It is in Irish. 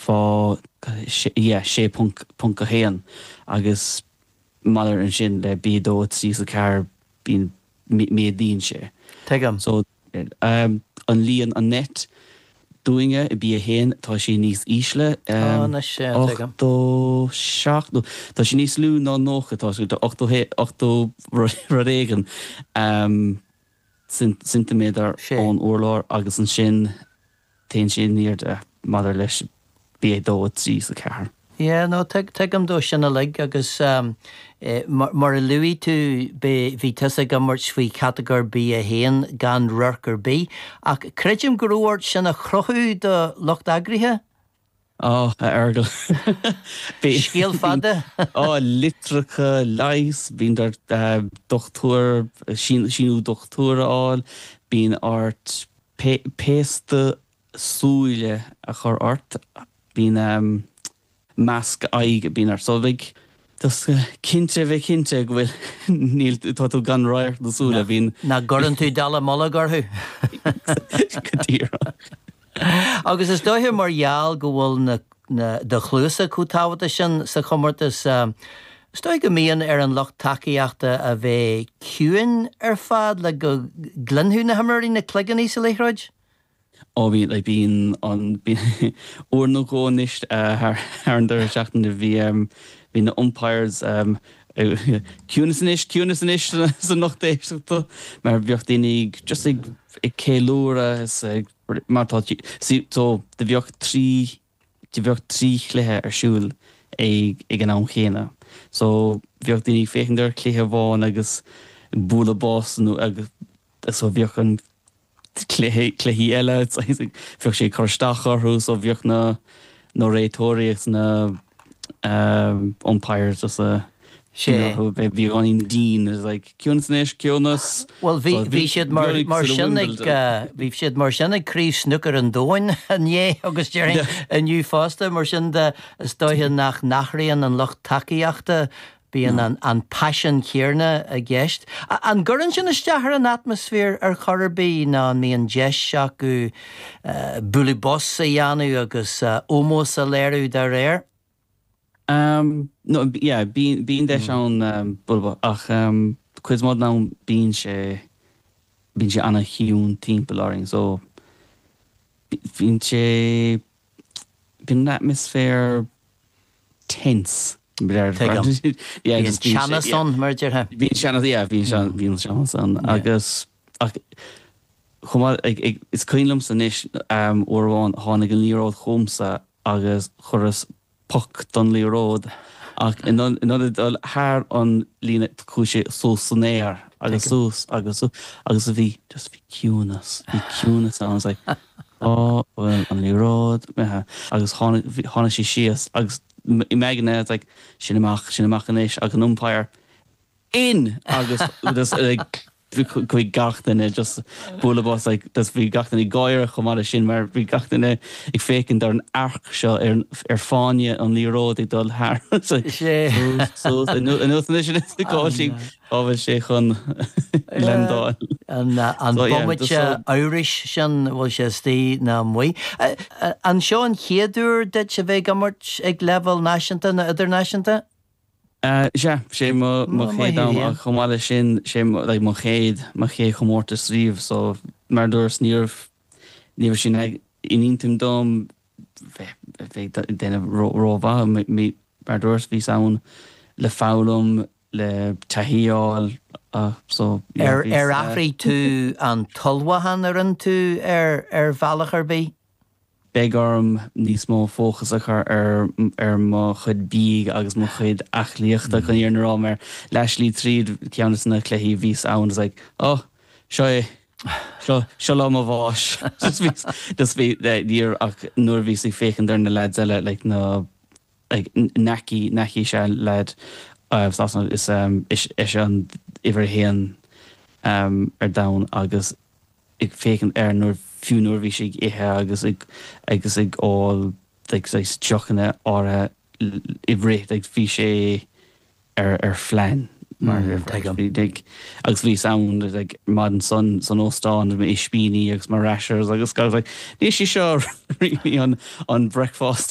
fá sé héan agus mother an sin le bídó sí a car bín mé dín sé. Tegam. So an líon an net dúinge I bí a héin tá sí níos ísle. Na sé, tegam. 8 tá sí níos lú ná nócha tá sú 8 régan centiméter ón urlár agus an sin té sin níir de mother leis bí dó sí a car. Yeah, no, tegam dó sinna lig agus mar a luí tú be bhí tusa gamart faoi category bí a héan gan rurcar bí ach creidim gurúir sinna chrochú do Locht Agrithe? Ergal. Scéal fada? Litracha, leis, bín dar dochtúr, sínú dochtúráil, bín art pésta súile a chur art, bín masc aig bín ar solvig. Tas cinte gohfuil níl tú gan roiir do súla bín. Na goran tú dala mola garthú. Agus is dóithir mar gheall go bhfuil de chluasa cútáhata sin sa chomortas stoi go míon ar an Locht takeíochta a bheith ciúin ar fad le go glenthú na hamarí na cluiganí sa léithreid? Bhí le bín uair nó góist ar an dar seachtain de bhí na umpires cúnas inis san nachtéisiachta mar bheocht daoine just ag céúra mátá so de bheocht trí chluthe ar siúil ag an am chéine. So bheocht daoine féchandar chluthe bháin agus búla básanú agus so bheocht an chluí eile bheocht sé chuirsteach orthú so bheocht na réitóireacht na umpires just bhí gáin dín is like cúnas. Well, bhí siad mar sinnig críomh snooker an dóin ané agus dearing a nniu fásta mar sin de stoithe nach nachraíonn an Locht takeíochta bíon an passion chéarna a gceist. An gcurann sin isteachar an atmosfér ar chorarbí ná míon deis seach go bula bos a dheanú agus ómós a léirú de réir? No, yeah, bín deis an bulba ach cuid mód ná bín sé anna hiún timpeláring so bín atmosfér tense. Bíon seanna son mar deartha. Bín seanna son agus is cuilm san isis orháin tháinig an líród chomsa agus churas puck don líród ach in thar an lína cúise so sannéir agus sús agus a bhí cúnas I was like well an líród agus tháina sí síos agus I megan it's like sinamach an isis agus an umpire in agus chuig gachtainine just búlabás bhí gachtainna gáir chumáda sin mar bhí gachtainna ag fécinn dar an arc seo ar fáine an líród ag dul thar nuair sin is gáiltí ábhfuil sé chun lendáil. An bommite áiris sin bhfuil sé stí na muoi. An seo an chéadúr de se bheith gamart ag level náisianta na idir náisianta? sé má chéad am chomáile sin sé má chéad chomórta sríomh so mar dúirs níomh sin iníntim dom déanamh róbha mar dúirs bhí saon le fálam le taíáil so ahraí tú an tolmhahan ar an tú ar bhealachar bí? Begarm níos mó fóchas a chu ar má chud bí agus má chud achlíochta chun ar nrá mar leislí tríd ceannas na chluí vís ann is like seo lá má bháis dus bhí dír ach nuair bhí sig féchan ar na leid eile like na naci se leid is an ihar héan ar dain agus ag féchan ar nuair fiúnúir bhí sig ithe agus ag áil teochanna ára I bhréit ag bhí sé ar phlein mar agus bhí sound ag mad an san óstáin me ispíní agus mar rashers agus gáil ní sí seo ri an breakfast